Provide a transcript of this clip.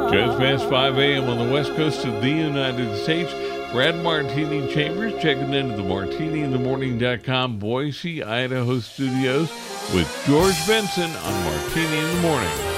Just past 5 a.m. on the west coast of the United States. Brad Martini Chambers checking into the MartiniInTheMorning.com Boise, Idaho studios with George Benson on Martini in the Morning.